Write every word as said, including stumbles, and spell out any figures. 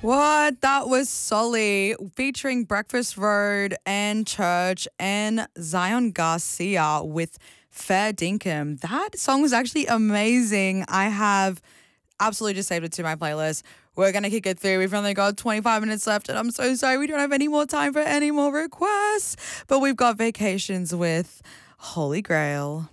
What? That was Solly featuring Breakfast Road and Church and Zion Garcia with Fair Dinkum. That song was actually amazing. I have absolutely just saved it to my playlist. We're going to kick it through. We've only got twenty-five minutes left, and I'm so sorry we don't have any more time for any more requests. But we've got Vacations with Holy Grail.